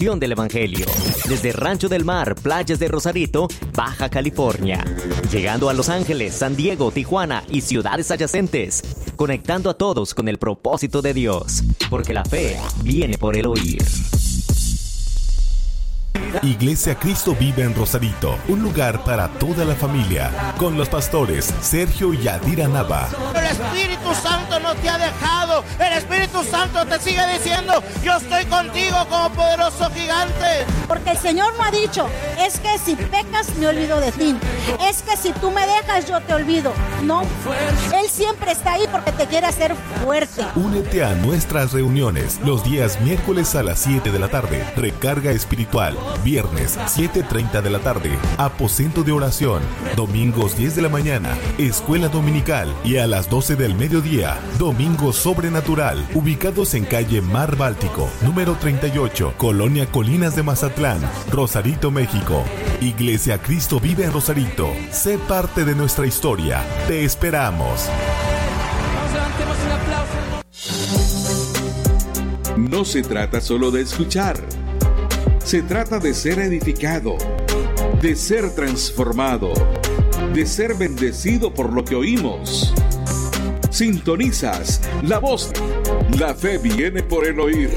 del Evangelio, desde Rancho del Mar, playas de Rosarito, Baja California, llegando a Los Ángeles, San Diego, Tijuana y ciudades adyacentes, conectando a todos con el propósito de Dios, porque la fe viene por el oír. Iglesia Cristo Vive en Rosarito, un lugar para toda la familia, con los pastores Sergio y Adira Nava. El Espíritu Santo no te ha dejado, el Espíritu Santo te sigue diciendo, yo estoy contigo como poderoso gigante. Porque el Señor no ha dicho, es que si pecas me olvido de ti, es que si tú me dejas yo te olvido. No, Él siempre está ahí porque te quiere hacer fuerte. Únete a nuestras reuniones los días miércoles a las 7 de la tarde, recarga espiritual. Viernes 7:30 de la tarde, aposento de oración. Domingos 10 de la mañana, escuela dominical. Y a las 12 del mediodía, domingo sobrenatural. Ubicados en calle Mar Báltico, número 38, Colonia Colinas de Mazatlán, Rosarito, México. Iglesia Cristo Vive en Rosarito. Sé parte de nuestra historia. Te esperamos. No se trata solo de escuchar. Se trata de ser edificado, de ser transformado, de ser bendecido por lo que oímos. Sintonizas la voz. La fe viene por el oír.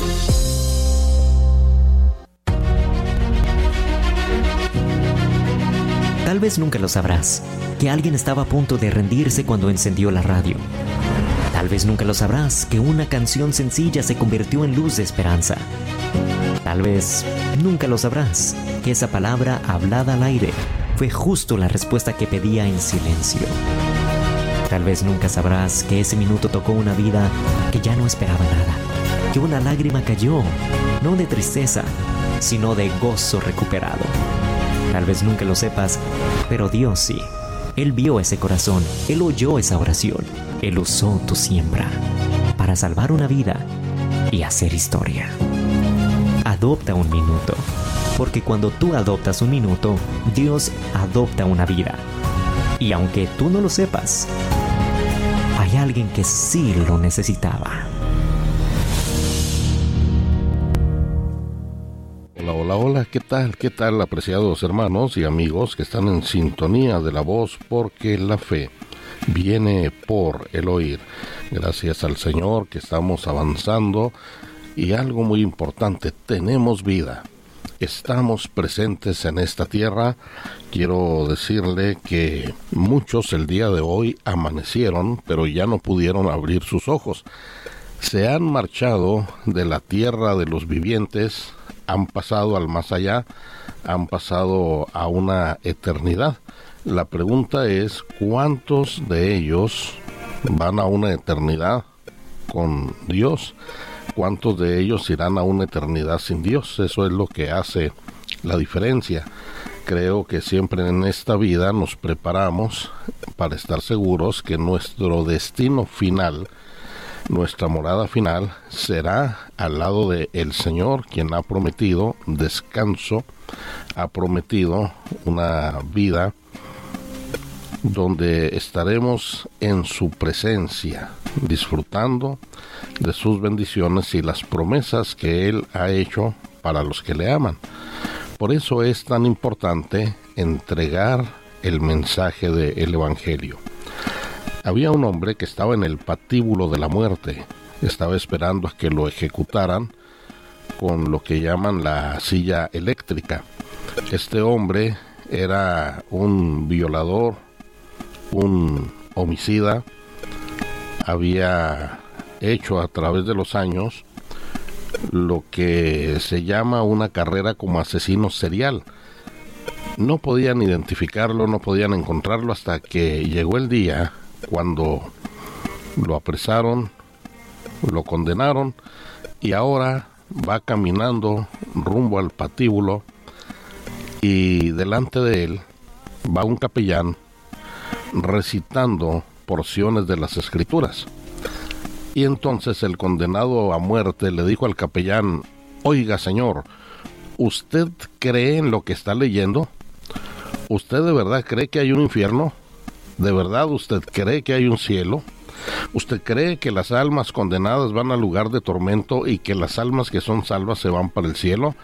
Tal vez nunca lo sabrás, que alguien estaba a punto de rendirse cuando encendió la radio. Tal vez nunca lo sabrás, que una canción sencilla se convirtió en luz de esperanza. Tal vez nunca lo sabrás, que esa palabra hablada al aire fue justo la respuesta que pedía en silencio. Tal vez nunca sabrás que ese minuto tocó una vida que ya no esperaba nada, que una lágrima cayó, no de tristeza, sino de gozo recuperado. Tal vez nunca lo sepas, pero Dios sí. Él vio ese corazón, Él oyó esa oración, Él usó tu siembra para salvar una vida y hacer historia. Adopta un minuto, porque cuando tú adoptas un minuto, Dios adopta una vida. Y aunque tú no lo sepas, hay alguien que sí lo necesitaba. Hola, ¿qué tal? ¿Qué tal, apreciados hermanos y amigos que están en sintonía de la voz? Porque la fe viene por el oír. Gracias al Señor que estamos avanzando. Y algo muy importante, tenemos vida, estamos presentes en esta tierra. Quiero decirle que muchos el día de hoy amanecieron, pero ya no pudieron abrir sus ojos. Se han marchado de la tierra de los vivientes, han pasado al más allá, han pasado a una eternidad. La pregunta es, ¿cuántos de ellos van a una eternidad con Dios? ¿Cuántos de ellos irán a una eternidad sin Dios? Eso es lo que hace la diferencia. Creo que siempre en esta vida nos preparamos para estar seguros que nuestro destino final, nuestra morada final, será al lado de el Señor, quien ha prometido descanso, ha prometido una vida donde estaremos en su presencia, disfrutando de sus bendiciones y las promesas que Él ha hecho para los que le aman. Por eso es tan importante entregar el mensaje del Evangelio. Había un hombre que estaba en el patíbulo de la muerte, estaba esperando a que lo ejecutaran con lo que llaman la silla eléctrica. Este hombre era un violador, un homicida, había hecho a través de los años lo que se llama una carrera como asesino serial. No podían identificarlo, no podían encontrarlo hasta que llegó el día cuando lo apresaron, lo condenaron y ahora va caminando rumbo al patíbulo y delante de él va un capellán recitando porciones de las Escrituras. Y entonces el condenado a muerte le dijo al capellán: oiga, señor, ¿usted cree en lo que está leyendo? ¿Usted de verdad cree que hay un infierno? ¿De verdad usted cree que hay un cielo? ¿Usted cree que las almas condenadas van al lugar de tormento y que las almas que son salvas se van para el cielo?